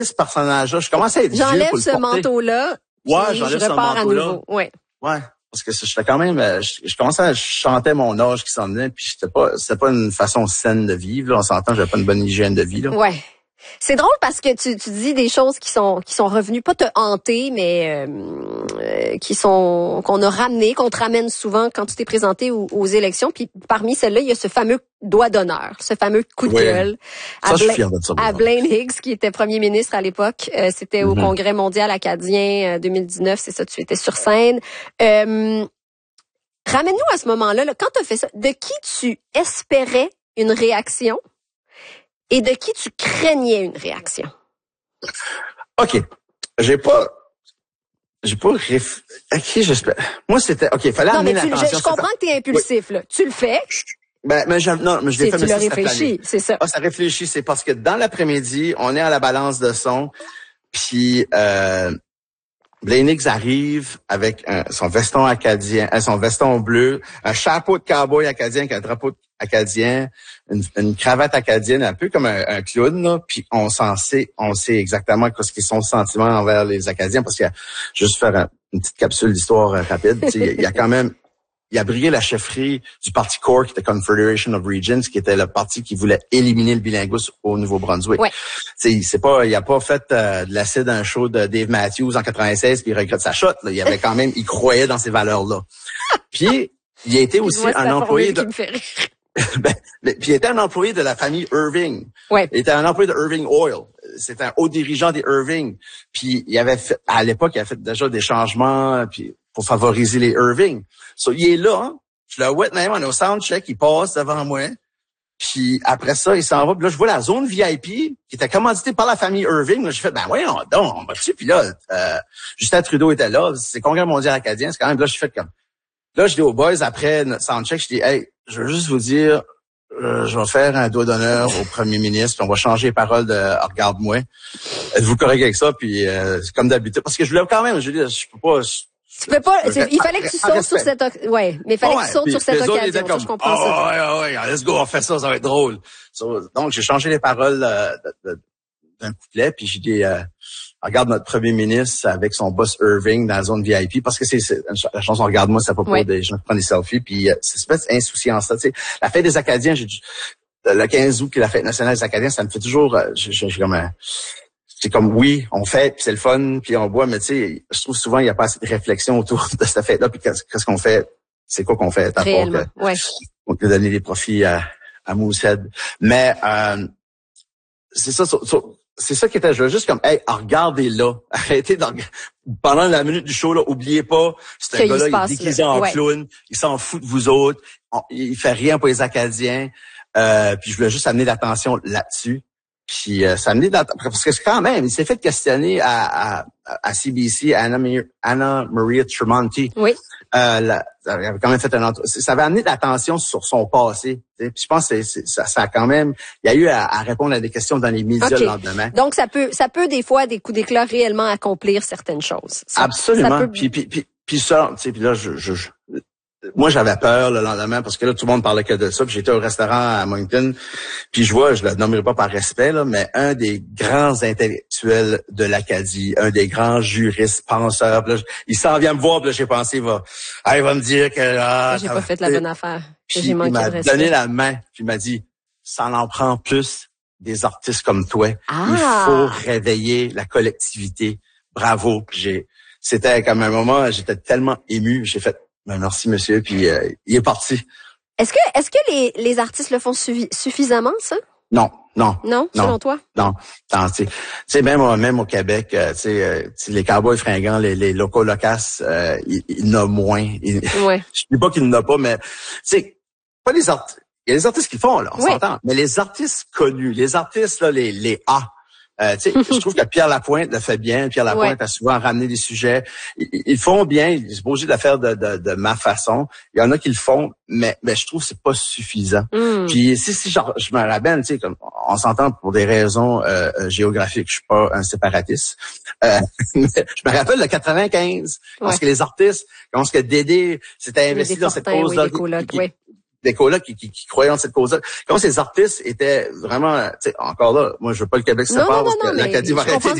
ce personnage-là. Je commençais à être vieux J'enlève pour le ce porter. manteau-là. Ouais, j'enlève ce repars à manteau-là. nouveau. Ouais. Ouais. Parce que j'étais quand même, je commençais à chanter mon âge qui s'en venait, puis c'était pas une façon saine de vivre, là. On s'entend, j'avais pas une bonne hygiène de vie, là. Ouais. C'est drôle parce que tu dis des choses qui sont revenues, pas te hanter, mais qu'on a ramené, qu'on te ramène souvent quand tu t'es présenté aux élections. Puis parmi celles-là, il y a ce fameux doigt d'honneur, ce fameux coup de gueule à Blaine Higgs, qui était premier ministre à l'époque. C'était au Congrès mondial acadien 2019, c'est ça, tu étais sur scène. Ramène-nous à ce moment-là, là, quand tu as fait ça, de qui tu espérais une réaction? Et de qui tu craignais une réaction? OK. J'ai pas à qui j'espère. Moi, c'était, OK, fallait amener l'attention. Je comprends que t'es impulsif, là. Tu le fais. Mais je l'ai fait, mais tu l'as réfléchi, c'est ça. Ah, ça réfléchit, c'est parce que dans l'après-midi, on est à la balance de son, puis Blaine Higgs arrive avec son veston acadien, son veston bleu, un chapeau de cowboy acadien avec un drapeau acadien, une cravate acadienne, un peu comme un clown, là. Puis on sait exactement ce qu'ils sont le sentiment envers les Acadiens, parce qu'il y a, juste faire une petite capsule d'histoire rapide, il a brigué la chefferie du parti CORE, qui était Confederation of Regions, qui était le parti qui voulait éliminer le bilinguisme au Nouveau-Brunswick. Ouais. Il a pas fait de l'acide un show de Dave Matthews en 96 puis il regrette sa shot, là. Il croyait dans ces valeurs-là. Puis il a été aussi un employé de puis il était un employé de la famille Irving. Ouais. Il était un employé de Irving Oil. C'était un haut dirigeant des Irving. Puis à l'époque, il avait fait déjà des changements puis pour favoriser les Irving. So, il est là, je le vois même en au soundcheck, il passe devant moi. Puis après ça, il s'en va. Puis là, je vois la zone VIP qui était commanditée par la famille Irving. Là, j'ai fait, voyons donc, on va dessus. Puis là, Justin Trudeau était là. C'est le Congrès mondial acadien. C'est quand même, là, je fais comme... Là, je dis aux boys, après notre soundcheck, je dis, hey, je veux juste vous dire, je vais faire un doigt d'honneur au premier ministre, puis on va changer les paroles de « Regarde-moi ». Êtes-vous correct avec ça? Puis c'est comme d'habitude. Parce que je voulais quand même, je veux dire, je peux pas... Tu peux pas, il fallait que tu sautes sur cette mais il fallait que tu sautes sur cette occasion. Comme, je comprends ça. Ouais, let's go, on fait ça va être drôle. Donc, j'ai changé les paroles d'un couplet, puis j'ai dit, regarde notre premier ministre avec son boss Irving dans la zone VIP, parce que c'est la chanson Regarde-moi, ça pas pour des gens qui prennent des selfies, puis c'est une espèce d'insouciance, ça, tu sais. La fête des Acadiens, le 15 août, qui est la fête nationale des Acadiens, ça me fait toujours, c'est comme, oui, on fait, puis c'est le fun, puis on boit, mais tu sais, je trouve souvent il n'y a pas assez de réflexion autour de cette fête-là, puis qu'est-ce qu'on fait, c'est quoi qu'on fait, on peut donner des profits à Moosehead. Mais c'est ça, c'est ça qui était, je veux juste comme, hey, regardez-là, arrêtez pendant la minute du show, là, oubliez pas, c'est un gars-là, il est déguisé en clown, il s'en fout de vous autres, il fait rien pour les Acadiens, puis je voulais juste amener l'attention là-dessus. Puis ça amenait parce que quand même, il s'est fait questionner à CBC, Anna Maria Tremonti. Oui. Elle avait quand même fait ça avait amené de l'attention sur son passé. Puis je pense que ça a quand même, il y a eu à répondre à des questions dans les médias le lendemain. Donc ça peut des fois des coups d'éclat réellement accomplir certaines choses. Absolument. Ça peut... Puis ça, tu sais, puis là moi, j'avais peur le lendemain parce que là, tout le monde parlait que de ça. Puis j'étais au restaurant à Moncton. Puis je le nommerai pas par respect, là, mais un des grands intellectuels de l'Acadie, un des grands juristes, penseurs. Là, il s'en vient me voir, puis là, j'ai pensé, il va me dire que... j'ai pas fait la bonne affaire. Il m'a donné la main, puis il m'a dit, ça en prend plus des artistes comme toi. Il faut réveiller la collectivité. Bravo. C'était comme un moment, j'étais tellement ému. J'ai fait... merci, monsieur, puis il est parti. Est-ce que les artistes le font suffisamment, ça? Non. Non, selon toi? Non, tu sais, même au Québec, tu sais, les cowboys fringants, les locaux locaces, il n'ont moins. Je dis pas qu'il n'en a pas, mais tu sais, pas les artistes. Il y a les artistes qui le font, là, on s'entend. Mais les artistes connus, les artistes, là, les A. Tu sais, je trouve que Pierre Lapointe le fait bien. Pierre Lapointe a souvent ramené des sujets. Ils font bien. Ils sont pas obligés de le faire de ma façon. Il y en a qui le font, mais je trouve que c'est pas suffisant. Puis si genre, je me rappelle, tu sais, comme on s'entend pour des raisons géographiques, je suis pas un séparatiste. Mais je me rappelle de 95, parce que les artistes, quand Dédé s'était investi dans cette cause-là. des colocs qui croyaient en cette cause-là. Comme ces artistes étaient vraiment, tu sais, encore là, moi je veux pas le Québec se sépare parce que l'Acadie va arrêter